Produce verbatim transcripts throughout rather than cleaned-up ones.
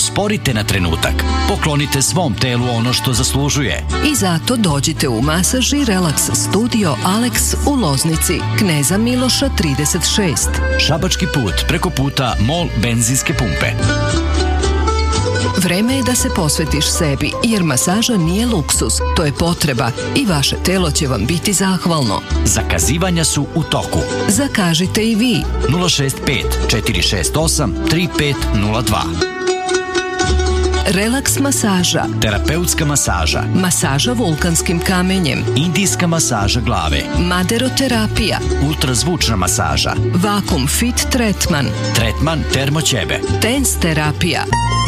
usporite na trenutak. Poklonite svom telu ono što zaslužuje. I zato dođite u Masaž i Relaks studio Alex u Loznici, Kneza Miloša trideset šest. Šabački put, preko puta Mol benzinske pumpe. Vreme je da se posvetiš sebi, jer masaža nije luksuz, to je potreba i vaše telo će vam biti zahvalno. Zakazivanja su u toku. Zakažite i vi. nula šest pet četiri šest osam tri pet nula dva. Relaks masaža. Terapeutska masaža. Masaža vulkanskim kamenjem. Indijska masaža glave. Maderoterapija. Ultrazvučna masaža. Vakum fit tretman. Tretman termoćebe. Tens terapija.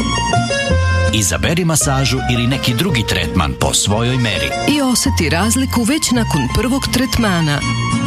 Izaberi masažu ili neki drugi tretman po svojoj meri. I oseti razliku već nakon prvog tretmana.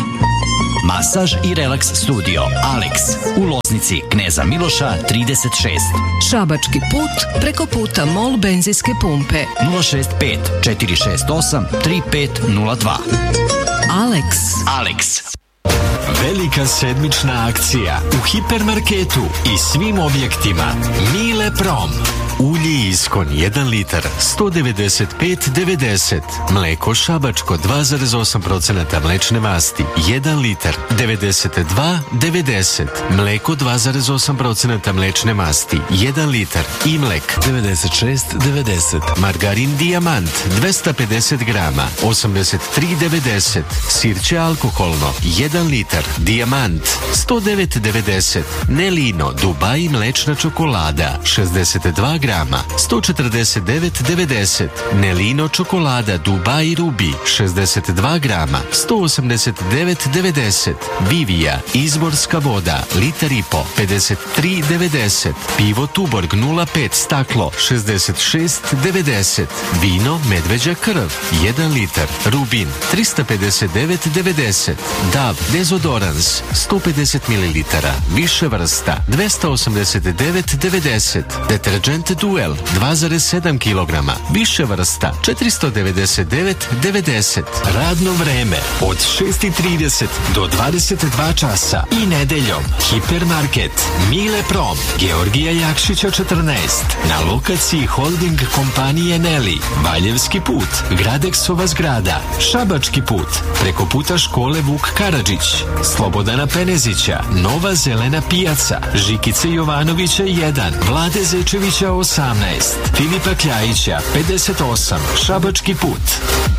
Masaž i relaks studio Alex u Loznici, Kneza Miloša trideset šest. Šabački put, preko puta Mol benzinske pumpe. nula šest pet četiri šest osam tri pet nula dva. Alex. Alex. Velika sedmična akcija u hipermarketu i svim objektima. Mile Prom. Ulje Iskon jedan litar sto devedeset pet devedeset. Mleko Šabačko dva zarez osam posto mlečne masti jedan litar devedeset dva devedeset. Mleko dva zarez osam posto mlečne masti jedan litar. Imlek devedeset šest devedeset. Margarin Dijamant dvesta pedeset grama osamdeset tri devedeset. Sirće alkoholno jedan litar. Dijamant sto devet devedeset. Nelino Dubai mlečna čokolada šezdeset dva grama sto četrdeset devet devedeset. Nelino čokolada Dubai Rubi šezdeset dva grama sto osamdeset devet devedeset. Vivija izvorska voda litar i po pedeset tri devedeset. Pivo Tuborg nula pet staklo šezdeset šest devedeset. Vino Medveđa krv jedan litar. Rubin trista pedeset devet devedeset. Dav dezodorans sto pedeset mililitara više vrsta dvesta osamdeset devet devedeset. Deterđent Duel dva zarez sedam kilograma više vrsta četiristo devedeset devet devedeset. Radno vreme od šest i trideset do dvadeset dva časa i nedeljom. Hipermarket Mile Prom, Georgija Jakšića četrnaest, na lokaciji holding kompanije Neli. Valjevski put, Gradeksova zgrada. Šabački put, preko puta škole Vuk Karadžić. Slobodana Penezića, Nova zelena pijaca. Žikice Jovanovića jedan, Vlade Zečevića osamnaest, Filipa Kljajića pedeset osam. Šabački put.